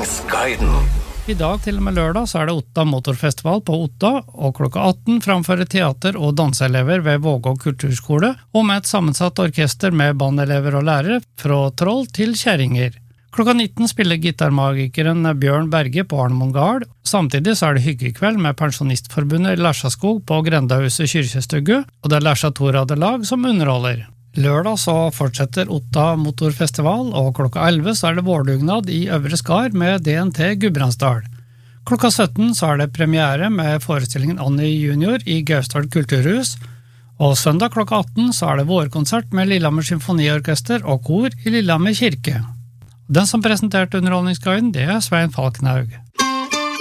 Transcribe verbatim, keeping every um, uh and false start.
Underholdningsguiden. I dag til og med lørdag så er det Otta Motorfestival på Otta, og klokka atten framfører teater- og danseelever ved Vågå kulturskole, og med et sammensatt orkester med bandelever og lærere fra troll til kjerringer. Klokka nitten spiller gitarmagikeren Bjørn Berge på Arnemon Gard. Samtidig så er det hyggekveld med Pensjonistforbundet i Lærsaskog på Grendahuset kyrkjestugge, og det er Lærsa Toradelag som underholder. Lørdag så fortsetter Otta Motorfestival, og klokka elleve så er det vårdugnad i Øvre Skar med D N T Gudbrandsdal. Klokka sytten så er det premiere med forestillingen Annie Junior i Gausdal kulturhus, og søndag klokka atten så er det vårkonsert med Lillehammer Symfoniorkester og kor i Lillehammer kirke. Den som presenterte Underholdningsguiden, det er Svein Falkenhaug.